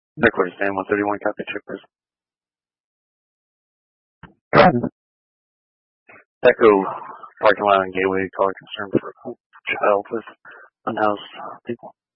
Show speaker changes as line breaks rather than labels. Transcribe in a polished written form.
Headquarters, Dan 131, copy, check this. Echo, parking lot and gateway, call concern for child with unhoused people.